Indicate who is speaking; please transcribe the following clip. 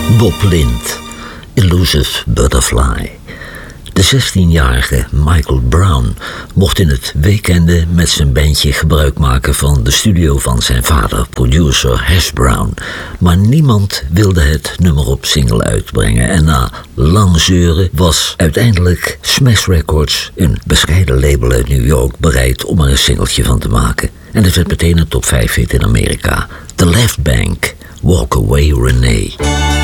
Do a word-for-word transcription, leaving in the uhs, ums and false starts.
Speaker 1: Bob Lind, Elusive Butterfly. De zestienjarige Michael Brown mocht in het weekende met zijn bandje gebruik maken van de studio van zijn vader, producer Hash Brown. Maar niemand wilde het nummer op single uitbrengen en na lang zeuren was uiteindelijk Smash Records, een bescheiden label uit New York, bereid om er een singeltje van te maken. En het werd meteen een top vijf hit in Amerika. The Left Bank, Walk Away Renee.